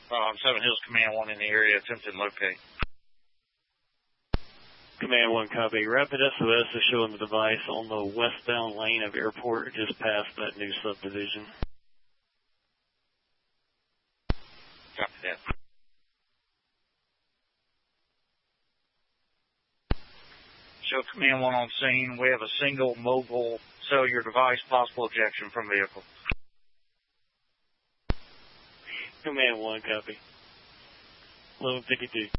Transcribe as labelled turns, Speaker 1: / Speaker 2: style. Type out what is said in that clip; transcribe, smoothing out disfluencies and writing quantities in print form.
Speaker 1: Seven Hills Command 1 in the area, attempted locate.
Speaker 2: Command 1, copy. Rapid SOS is showing the device on the westbound lane of airport just past that new subdivision.
Speaker 1: Copy that. Show Command 1 on scene. We have a single mobile cellular device, possible ejection from vehicle.
Speaker 2: Command 1, copy. 1152.